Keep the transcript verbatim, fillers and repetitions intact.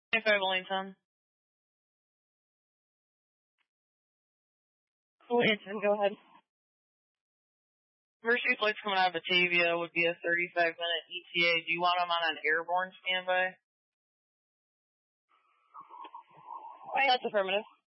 twenty-five Wellington. Wellington, go ahead. Mercy flights coming out of Batavia would be a thirty-five minute E T A. Do you want them on an airborne standby? That's affirmative.